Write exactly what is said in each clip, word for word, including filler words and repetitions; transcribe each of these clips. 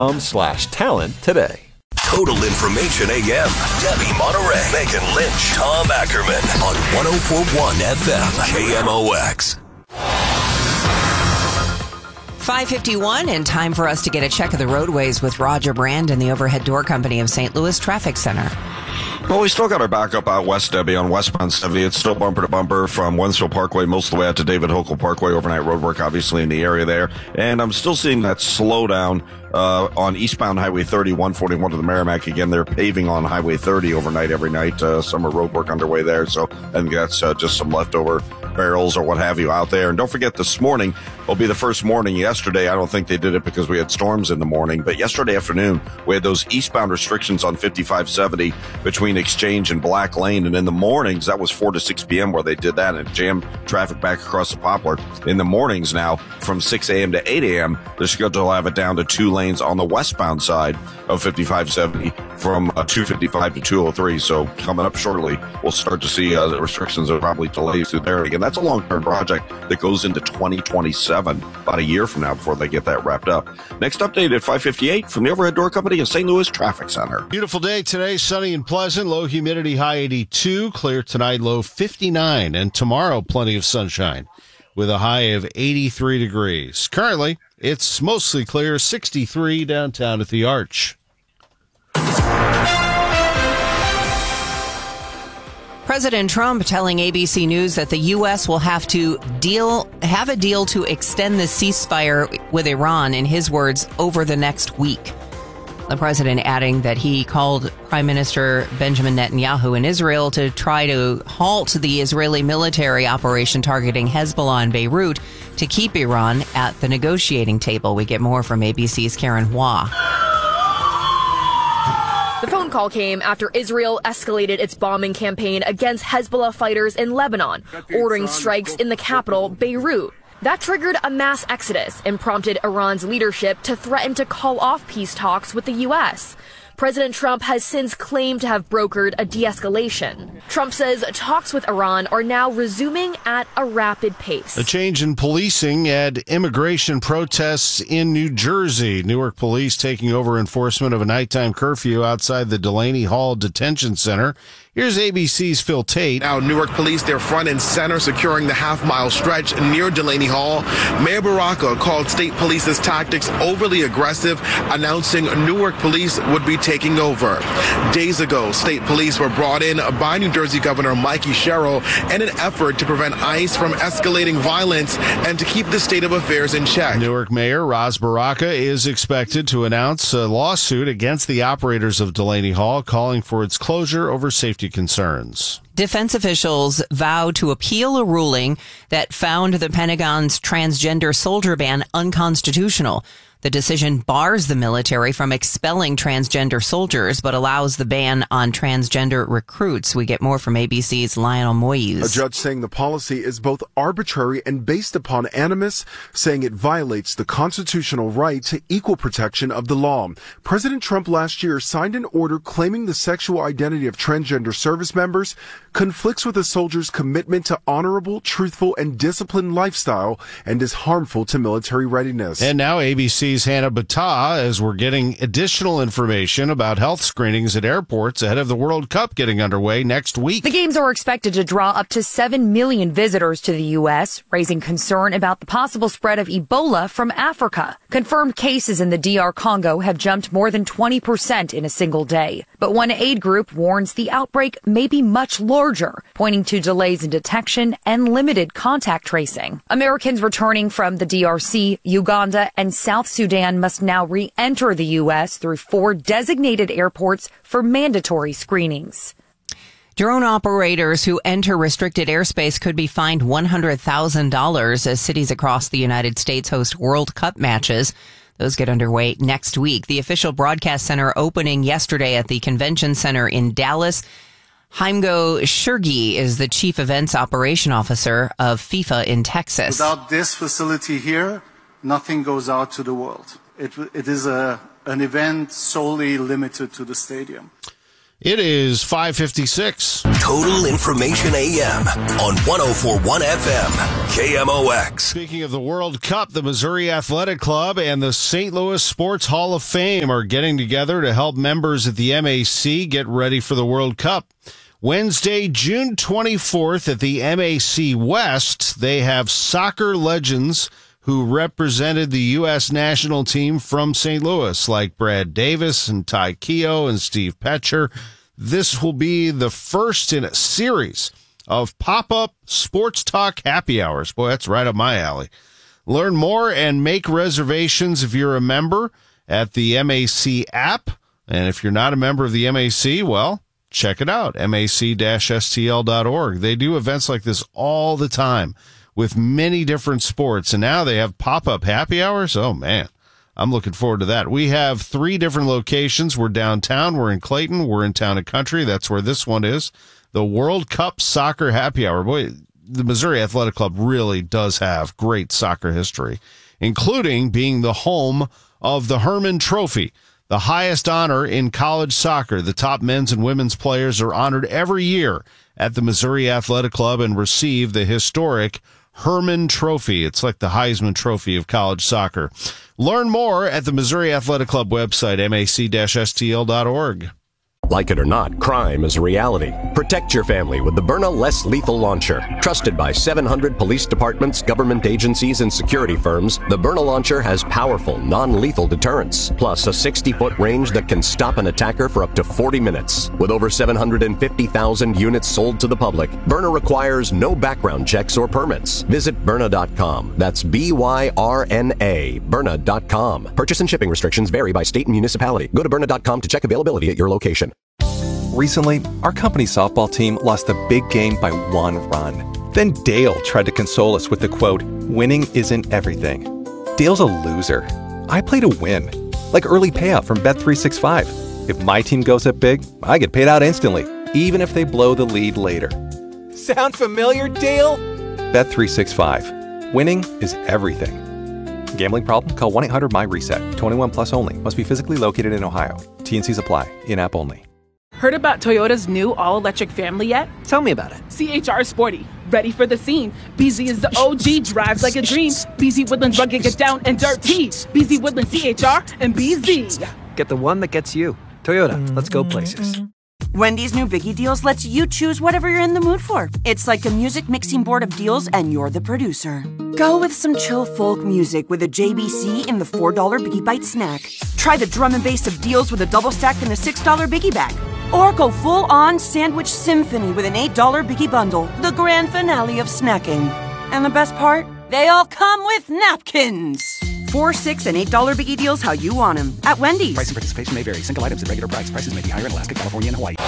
slash talent today. Total Information A M. Debbie Monterey, Megan Lynch, Tom Ackerman on one oh four point one F M K M O X. five fifty-one, and time for us to get a check of the roadways with Roger Brand and the Overhead Door Company of Saint Louis Traffic Center. Well, we still got our backup out west, Debbie, on westbound seventy. It's still bumper to bumper from Wentzville Parkway most of the way out to David Hochul Parkway. Overnight road work, obviously, in the area there. And I'm still seeing that slowdown uh, on eastbound Highway thirty, one forty-one to the Merrimack. Again, they're paving on Highway thirty overnight every night. Uh, summer road work underway there. So I think that's uh, just some leftover barrels or what have you out there. And don't forget, this morning will be the first morning. Yesterday, I don't think they did it because we had storms in the morning. But yesterday afternoon, we had those eastbound restrictions on fifty-five seventy between Exchange and Black Lane. And in the mornings, that was four to six p.m. where they did that and jammed traffic back across the Poplar. In the mornings now, from six a.m. to eight a.m., they're scheduled to have it down to two lanes on the westbound side of fifty-five seventy from uh, two fifty-five to two oh three. So coming up shortly, we'll start to see uh, the restrictions and probably delays through there. And again, that's a long-term project that goes into twenty twenty-seven, about a year from now before they get that wrapped up. Next update at five fifty-eight from the Overhead Door Company of Saint Louis Traffic Center. Beautiful day today, sunny and pleasant, low humidity, high eighty-two, clear tonight, low fifty-nine, and tomorrow plenty of sunshine with a high of eighty-three degrees. Currently, it's mostly clear, sixty-three downtown at the Arch. President Trump telling A B C News that the U S will have to deal, have a deal to extend the ceasefire with Iran, in his words, over the next week. The president adding that he called Prime Minister Benjamin Netanyahu in Israel to try to halt the Israeli military operation targeting Hezbollah in Beirut to keep Iran at the negotiating table. We get more from A B C's Karen Hua. The phone call came after Israel escalated its bombing campaign against Hezbollah fighters in Lebanon, ordering strikes in the capital, Beirut. That triggered a mass exodus and prompted Iran's leadership to threaten to call off peace talks with the U S. President Trump has since claimed to have brokered a de-escalation. Trump says talks with Iran are now resuming at a rapid pace. A change in policing and immigration protests in New Jersey. Newark police taking over enforcement of a nighttime curfew outside the Delaney Hall Detention Center. Here's A B C's Phil Tate. Now, Newark police, they're front and center, securing the half-mile stretch near Delaney Hall. Mayor Baraka called state police's tactics overly aggressive, announcing Newark police would be taking over. Days ago, state police were brought in by New Jersey Governor Mikey Sherrill in an effort to prevent ICE from escalating violence and to keep the state of affairs in check. Newark Mayor Ras Baraka is expected to announce a lawsuit against the operators of Delaney Hall, calling for its closure over safety concerns. Defense officials vow to appeal a ruling that found the Pentagon's transgender soldier ban unconstitutional. The decision bars the military from expelling transgender soldiers, but allows the ban on transgender recruits. We get more from A B C's Lionel Moyes. A judge saying the policy is both arbitrary and based upon animus, saying it violates the constitutional right to equal protection of the law. President Trump last year signed an order claiming the sexual identity of transgender service members conflicts with a soldier's commitment to honorable, truthful, and disciplined lifestyle and is harmful to military readiness. And now A B C's Hannah Battah, as we're getting additional information about health screenings at airports ahead of the World Cup getting underway next week. The games are expected to draw up to seven million visitors to the U S, raising concern about the possible spread of Ebola from Africa. Confirmed cases in the D R Congo have jumped more than twenty percent in a single day. But one aid group warns the outbreak may be much larger, pointing to delays in detection and limited contact tracing. Americans returning from the D R C, Uganda, and South Sudan must now re-enter the U S through four designated airports for mandatory screenings. Drone operators who enter restricted airspace could be fined one hundred thousand dollars as cities across the United States host World Cup matches. Those get underway next week. The official broadcast center opening yesterday at the Convention Center in Dallas. Heimgo Shurgi is the chief events operation officer of FIFA in Texas. Without this facility here, nothing goes out to the world. It, it is a, an event solely limited to the stadium. It is five fifty-six. Total Information A M on one oh four point one F M, K M O X. Speaking of the World Cup, the Missouri Athletic Club and the Saint Louis Sports Hall of Fame are getting together to help members at the M A C get ready for the World Cup. Wednesday, June twenty-fourth at the M A C West, they have soccer legends who represented the U S national team from Saint Louis, like Brad Davis and Ty Keogh and Steve Petcher. This will be the first in a series of pop-up sports talk happy hours. Boy, that's right up my alley. Learn more and make reservations if you're a member at the M A C app. And if you're not a member of the M A C, well, check it out, M A C S T L dot org. They do events like this all the time with many different sports. And now they have pop-up happy hours. Oh, man, I'm looking forward to that. We have three different locations. We're downtown. We're in Clayton. We're in Town and Country. That's where this one is. The World Cup Soccer Happy Hour. Boy, the Missouri Athletic Club really does have great soccer history, including being the home of the Herman Trophy, the highest honor in college soccer. The top men's and women's players are honored every year at the Missouri Athletic Club and receive the historic Herman Trophy. It's like the Heisman Trophy of college soccer. Learn more at the Missouri Athletic Club website, M A C S T L dot org. Like it or not, crime is a reality. Protect your family with the Byrna Less Lethal Launcher. Trusted by seven hundred police departments, government agencies, and security firms, the Byrna Launcher has powerful, non-lethal deterrence, plus a sixty-foot range that can stop an attacker for up to forty minutes. With over seven hundred fifty thousand units sold to the public, Byrna requires no background checks or permits. Visit Byrna dot com. That's B Y R N A, Byrna dot com. Purchase and shipping restrictions vary by state and municipality. Go to Byrna dot com to check availability at your location. Recently, our company softball team lost the big game by one run. Then Dale tried to console us with the quote, "Winning isn't everything." Dale's a loser. I play to win. Like early payout from Bet three sixty-five. If my team goes up big, I get paid out instantly, even if they blow the lead later. Sound familiar, Dale? Bet three sixty-five. Winning is everything. Gambling problem? Call one eight hundred M Y reset. twenty-one plus only. Must be physically located in Ohio. T N Cs apply. In-app only. Heard about Toyota's new all-electric family yet? Tell me about it. C H R Sporty. Ready for the scene. B Z is the O G, drives like a dream. B Z Woodlands rugged, get down and dirty. B Z Woodlands C H R and B Z. Get the one that gets you. Toyota, let's go places. Wendy's new Biggie Deals lets you choose whatever you're in the mood for. It's like a music mixing board of deals and you're the producer. Go with some chill folk music with a J B C in the four dollar Biggie Bite snack. Try the drum and bass of deals with a double stack in the six dollar Biggie Bag. Or go full-on sandwich symphony with an eight dollar Biggie Bundle, the grand finale of snacking. And the best part? They all come with napkins. Four, six, and eight dollar Biggie Deals how you want them at Wendy's. Price and participation may vary. Single items at regular price. Prices may be higher in Alaska, California, and Hawaii.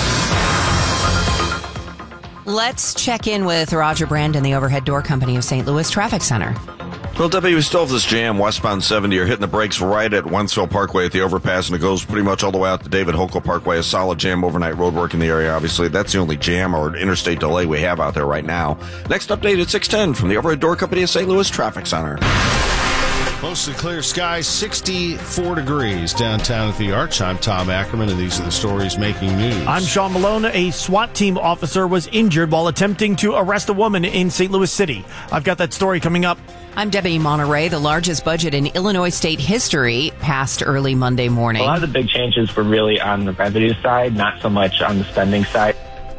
Let's check in with Roger Brandon, the Overhead Door Company of Saint Louis Traffic Center. Well, W, we still have this jam westbound seventy. You're hitting the brakes right at Wentzville Parkway at the overpass, and it goes pretty much all the way out to David Hochul Parkway. A solid jam, overnight road work in the area, obviously. That's the only jam or interstate delay we have out there right now. Next update at six ten from the Overhead Door Company of Saint Louis Traffic Center. Mostly clear skies, sixty-four degrees downtown at the Arch. I'm Tom Ackerman, and these are the stories making news. I'm Sean Malone. A SWAT team officer was injured while attempting to arrest a woman in Saint Louis City. I've got that story coming up. I'm Debbie Monterey. The largest budget in Illinois state history passed early Monday morning. A lot of the big changes were really on the revenue side, not so much on the spending side.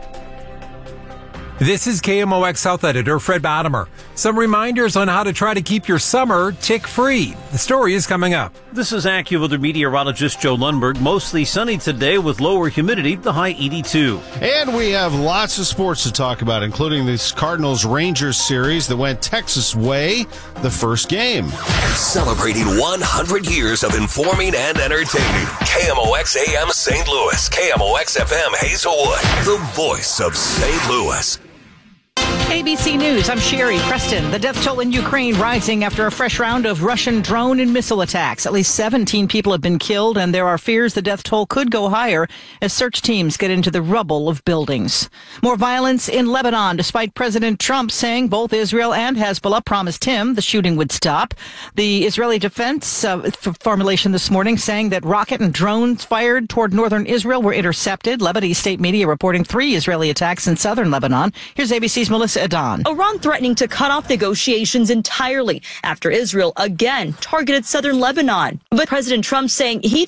This is K M O X Health Editor Fred Badimer. Some reminders on how to try to keep your summer tick-free. The story is coming up. This is AccuWeather meteorologist Joe Lundberg. Mostly sunny today with lower humidity, the high eighty-two. And we have lots of sports to talk about, including this Cardinals-Rangers series that went Texas way the first game. Celebrating one hundred years of informing and entertaining. K M O X A M Saint Louis. K M O X F M Hazelwood. The voice of Saint Louis. A B C News, I'm Sherry Preston. The death toll in Ukraine rising after a fresh round of Russian drone and missile attacks. At least seventeen people have been killed, and there are fears the death toll could go higher as search teams get into the rubble of buildings. More violence in Lebanon, despite President Trump saying both Israel and Hezbollah promised him the shooting would stop. The Israeli defense uh, formulation this morning saying that rocket and drones fired toward northern Israel were intercepted. Lebanese state media reporting three Israeli attacks in southern Lebanon. Here's A B C's Melissa Adon. Iran threatening to cut off negotiations entirely after Israel again targeted southern Lebanon. But President Trump saying he